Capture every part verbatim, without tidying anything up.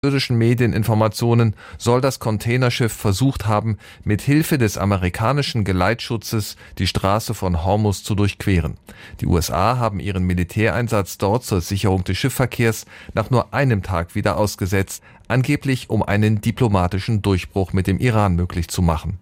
irdischen Medieninformationen soll das Containerschiff versucht haben, mit Hilfe des amerikanischen Geleitschutzes die Straße von Hormuz zu durchqueren. Die U S A haben ihren Militäreinsatz dort zur Sicherung des Schiffsverkehrs nach nur einem Tag wieder ausgesetzt, angeblich um einen diplomatischen Durchbruch mit dem Iran möglich zu machen.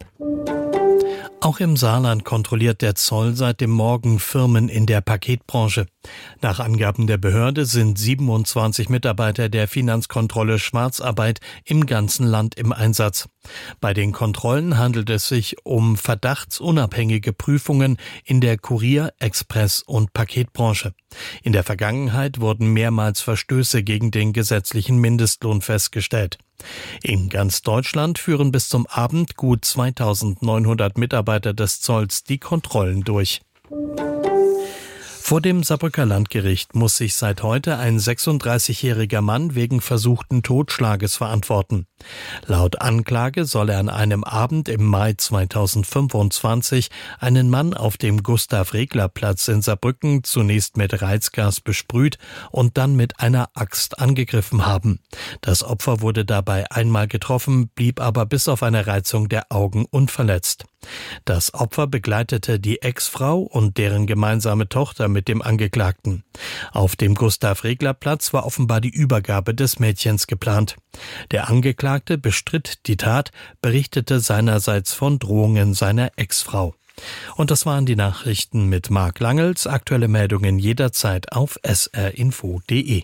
Auch im Saarland kontrolliert der Zoll seit dem Morgen Firmen in der Paketbranche. Nach Angaben der Behörde sind siebenundzwanzig Mitarbeiter der Finanzkontrolle Schwarzarbeit im ganzen Land im Einsatz. Bei den Kontrollen handelt es sich um verdachtsunabhängige Prüfungen in der Kurier-, Express- und Paketbranche. In der Vergangenheit wurden mehrmals Verstöße gegen den gesetzlichen Mindestlohn festgestellt. In ganz Deutschland führen bis zum Abend gut zweitausendneunhundert Mitarbeiter des Zolls die Kontrollen durch. Vor dem Saarbrücker Landgericht muss sich seit heute ein sechsunddreißigjähriger Mann wegen versuchten Totschlages verantworten. Laut Anklage soll er an einem Abend im Mai zweitausendfünfundzwanzig einen Mann auf dem Gustav-Regler-Platz in Saarbrücken zunächst mit Reizgas besprüht und dann mit einer Axt angegriffen haben. Das Opfer wurde dabei einmal getroffen, blieb aber bis auf eine Reizung der Augen unverletzt. Das Opfer begleitete die Ex-Frau und deren gemeinsame Tochter mit dem Angeklagten. Auf dem Gustav-Regler-Platz war offenbar die Übergabe des Mädchens geplant. Der Angeklagte bestritt die Tat, berichtete seinerseits von Drohungen seiner Ex-Frau. Und das waren die Nachrichten mit Marc Langels. Aktuelle Meldungen jederzeit auf s r info punkt d e.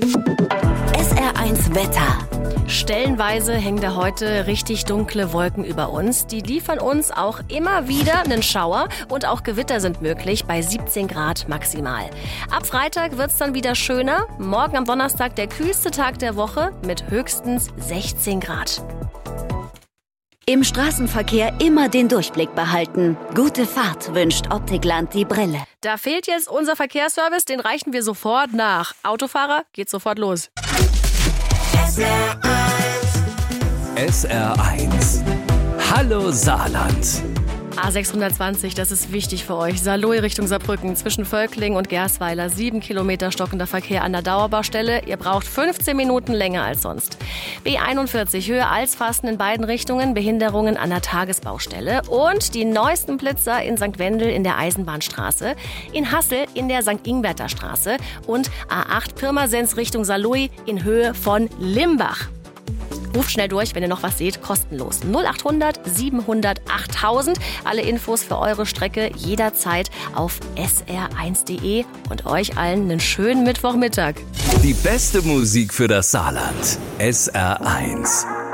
S R eins Wetter. Stellenweise hängen da heute richtig dunkle Wolken über uns. Die liefern uns auch immer wieder einen Schauer und auch Gewitter sind möglich bei siebzehn Grad maximal. Ab Freitag wird's dann wieder schöner. Morgen am Donnerstag der kühlste Tag der Woche mit höchstens sechzehn Grad. Im Straßenverkehr immer den Durchblick behalten. Gute Fahrt wünscht Optikland die Brille. Da fehlt jetzt unser Verkehrsservice, den reichen wir sofort nach. Autofahrer, geht sofort los. S R eins. S R eins. Hallo Saarland. A sechshundertzwanzig, das ist wichtig für euch. Saarlouis Richtung Saarbrücken zwischen Völkling und Gersweiler. Sieben Kilometer stockender Verkehr an der Dauerbaustelle. Ihr braucht fünfzehn Minuten länger als sonst. B einundvierzig, Höhe Alsfasten in beiden Richtungen. Behinderungen an der Tagesbaustelle. Und die neuesten Blitzer in Sankt Wendel in der Eisenbahnstraße. In Hassel in der Sankt Ingberter Straße. Und A acht Pirmasens Richtung Saarlouis in Höhe von Limbach. Ruft schnell durch, wenn ihr noch was seht, kostenlos. null achthundert siebenhundert achttausend. Alle Infos für eure Strecke jederzeit auf s r eins punkt d e und euch allen einen schönen Mittwochmittag. Die beste Musik für das Saarland. S R eins.